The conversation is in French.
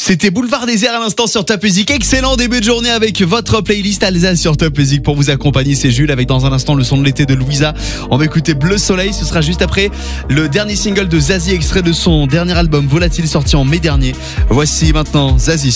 C'était Boulevard Désert à l'instant sur Top Music. Excellent début de journée avec votre playlist Alsace sur Top Music. Pour vous accompagner, c'est Jules avec dans un instant le son de l'été de Louisa. On va écouter Bleu Soleil. Ce sera juste après le dernier single de Zazie, extrait de son dernier album Volatile sorti en mai dernier. Voici maintenant Zazie.